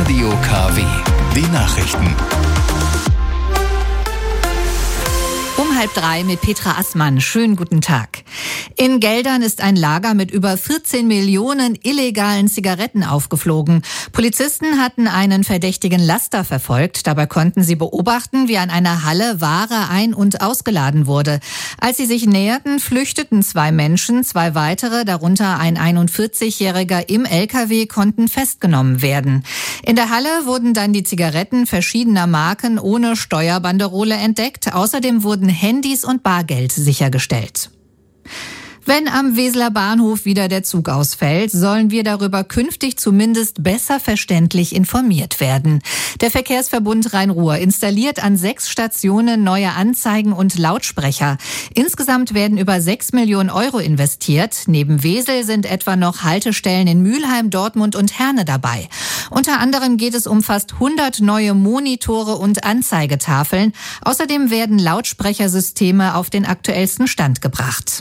Radio KW. Die Nachrichten. Um 2:30 mit Petra Assmann. Schönen guten Tag. In Geldern ist ein Lager mit über 14 Millionen illegalen Zigaretten aufgeflogen. Polizisten hatten einen verdächtigen Laster verfolgt. Dabei konnten sie beobachten, wie an einer Halle Ware ein- und ausgeladen wurde. Als sie sich näherten, flüchteten 2 Menschen. 2 weitere, darunter ein 41-Jähriger im LKW, konnten festgenommen werden. In der Halle wurden dann die Zigaretten verschiedener Marken ohne Steuerbanderole entdeckt. Außerdem wurden Handys und Bargeld sichergestellt. Wenn am Weseler Bahnhof wieder der Zug ausfällt, sollen wir darüber künftig zumindest besser verständlich informiert werden. Der Verkehrsverbund Rhein-Ruhr installiert an 6 Stationen neue Anzeigen und Lautsprecher. Insgesamt werden über 6 Millionen Euro investiert. Neben Wesel sind etwa noch Haltestellen in Mülheim, Dortmund und Herne dabei. Unter anderem geht es um fast 100 neue Monitore und Anzeigetafeln. Außerdem werden Lautsprechersysteme auf den aktuellsten Stand gebracht.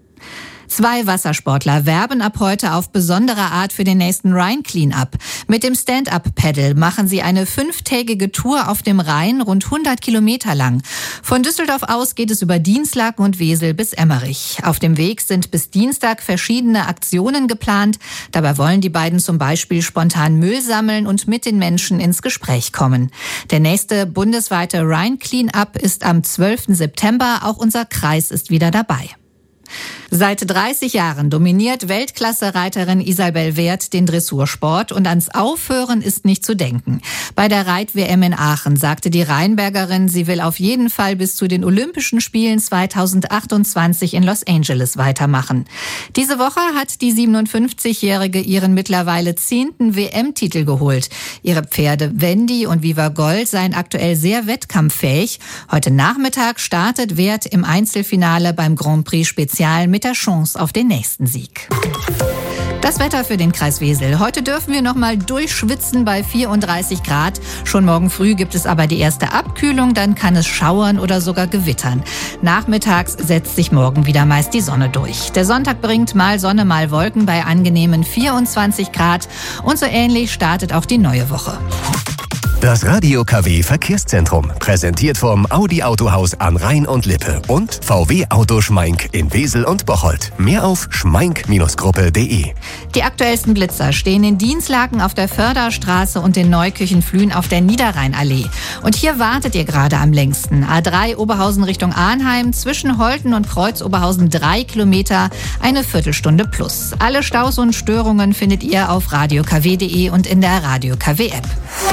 2 Wassersportler werben ab heute auf besondere Art für den nächsten Rhein-Clean-Up. Mit dem Stand-Up-Paddle machen sie eine 5-tägige Tour auf dem Rhein, rund 100 Kilometer lang. Von Düsseldorf aus geht es über Dinslaken und Wesel bis Emmerich. Auf dem Weg sind bis Dienstag verschiedene Aktionen geplant. Dabei wollen die beiden zum Beispiel spontan Müll sammeln und mit den Menschen ins Gespräch kommen. Der nächste bundesweite Rhein-Clean-Up ist am 12. September. Auch unser Kreis ist wieder dabei. Seit 30 Jahren dominiert Weltklasse-Reiterin Isabel Wert den Dressursport und ans Aufhören ist nicht zu denken. Bei der Reit-WM in Aachen sagte die Rheinbergerin, sie will auf jeden Fall bis zu den Olympischen Spielen 2028 in Los Angeles weitermachen. Diese Woche hat die 57-Jährige ihren mittlerweile 10. WM-Titel geholt. Ihre Pferde Wendy und Viva Gold seien aktuell sehr wettkampffähig. Heute Nachmittag startet Wert im Einzelfinale beim Grand Prix Spezial mit der Chance auf den nächsten Sieg. Das Wetter für den Kreis Wesel. Heute dürfen wir noch mal durchschwitzen bei 34 Grad. Schon morgen früh gibt es aber die erste Abkühlung, dann kann es schauern oder sogar gewittern. Nachmittags setzt sich morgen wieder meist die Sonne durch. Der Sonntag bringt mal Sonne, mal Wolken bei angenehmen 24 Grad. Und so ähnlich startet auch die neue Woche. Das Radio KW Verkehrszentrum, präsentiert vom Audi Autohaus an Rhein und Lippe und VW Auto Schmeink in Wesel und Bocholt. Mehr auf schmeink-gruppe.de. Die aktuellsten Blitzer stehen in Dinslaken auf der Förderstraße und in Neukirchen-Flühen auf der Niederrheinallee. Und hier wartet ihr gerade am längsten. A3 Oberhausen Richtung Arnheim, zwischen Holten und Kreuz Oberhausen 3 Kilometer, eine Viertelstunde plus. Alle Staus und Störungen findet ihr auf radiokw.de und in der Radio KW App.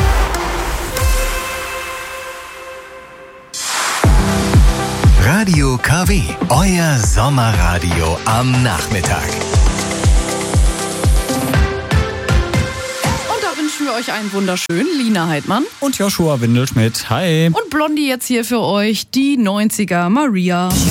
Radio KW, euer Sommerradio am Nachmittag. Und da wünschen wir euch einen wunderschönen Lina Heidmann und Joshua Windelschmidt. Hi. und Blondie jetzt hier für euch, die 90er Maria.